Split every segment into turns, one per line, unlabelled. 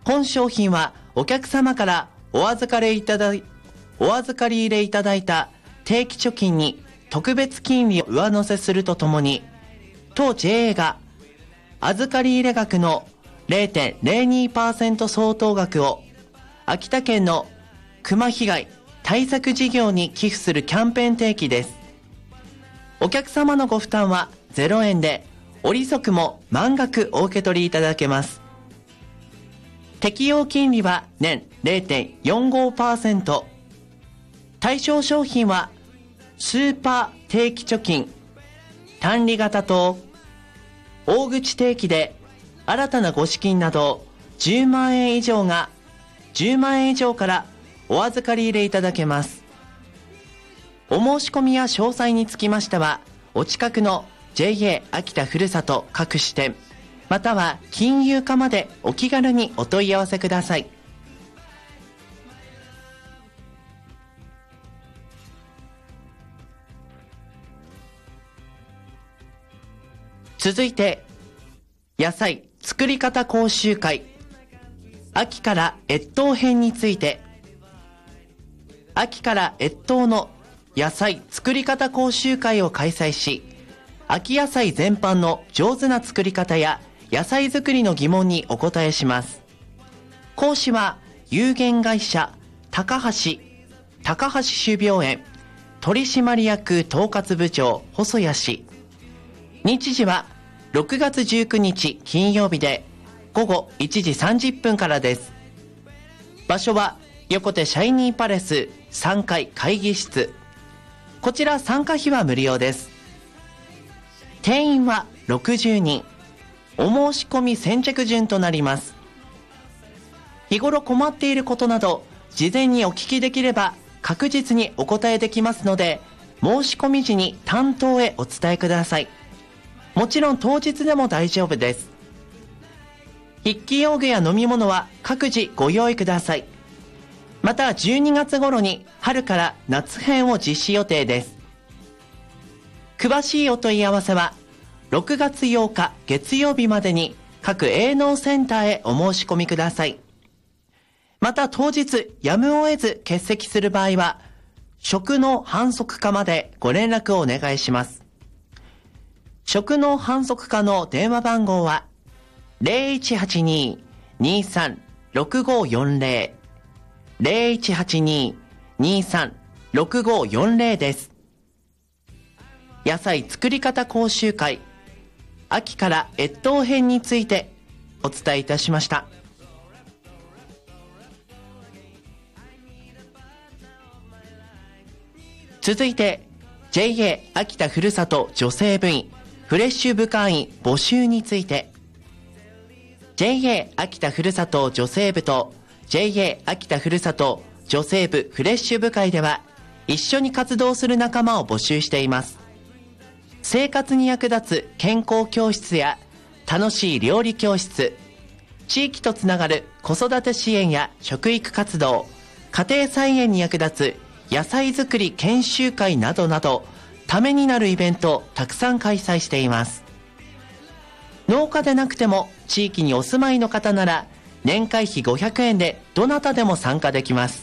本商品はお客様からお預かり入れいただいた定期貯金に特別金利を上乗せするとともに、当 JA が預かり入れ額の 0.02% 相当額を秋田県の熊被害対策事業に寄付するキャンペーン定期です。お客様のご負担は0円で、お利息も満額お受け取りいただけます。適用金利は年 0.45%。対象商品はスーパー定期貯金、単利型と大口定期で新たなご資金など10万円以上からお預かり入れいただけます。お申し込みや詳細につきましては、お近くの JA 秋田ふるさと各支店、または金融課までお気軽にお問い合わせください。続いて、野菜作り方講習会、秋から越冬編について、秋から越冬の野菜作り方講習会を開催し、秋野菜全般の上手な作り方や野菜作りの疑問にお答えします。講師は有限会社高橋種苗園取締役統括部長細谷氏。日時は6月19日金曜日で午後1時30分からです。場所は横手シャイニーパレス3階会議室。こちら参加費は無料です。定員は60人。お申し込み先着順となります。日頃困っていることなど事前にお聞きできれば確実にお答えできますので、申し込み時に担当へお伝えください。もちろん当日でも大丈夫です。筆記用具や飲み物は各自ご用意ください。また12月頃に春から夏編を実施予定です。詳しいお問い合わせは6月8日月曜日までに各営農センターへお申し込みください。また当日やむを得ず欠席する場合は職能販促課までご連絡をお願いします。職能販促課の電話番号は 0182-23-6540 0182-23-6540 です。野菜作り方講習会、秋から越冬編についてお伝えいたしました。続いて JA 秋田ふるさと女性部員フレッシュ部会員募集について、 JA 秋田ふるさと女性部と JA 秋田ふるさと女性部フレッシュ部会では一緒に活動する仲間を募集しています。生活に役立つ健康教室や楽しい料理教室、地域とつながる子育て支援や食育活動、家庭菜園に役立つ野菜作り研修会などなど、ためになるイベントをたくさん開催しています。農家でなくても地域にお住まいの方なら年会費500円でどなたでも参加できます。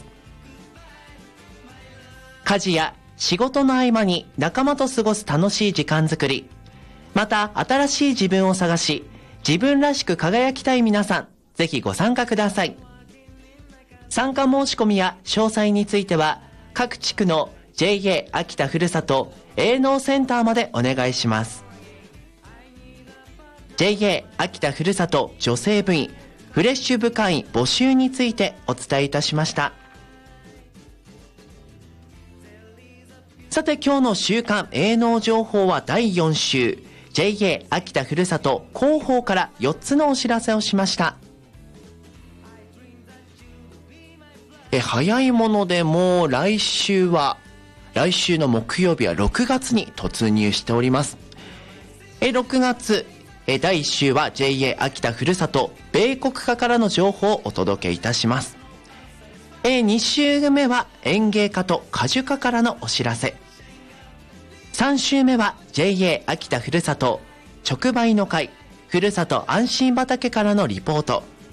家事や仕事の合間に仲間と過ごす楽しい時間づくり、また新しい自分を探し自分らしく輝きたい皆さん、ぜひご参加ください。参加申し込みや詳細については各地区の JA 秋田ふるさと営農センターまでお願いします。 JA 秋田ふるさと女性部員フレッシュ部会員募集についてお伝えいたしました。さて今日の週刊営農情報は第4週 JA 秋田ふるさと広報から4つのお知らせをしました。早いものでもう来週の木曜日は6月に突入しております。6月第1週は JA 秋田ふるさと米国課からの情報をお届けいたします。2週目は園芸課と果樹課からのお知らせ。3週目は JA 秋田ふるさと直売の会ふるさと安心畑からのリポート。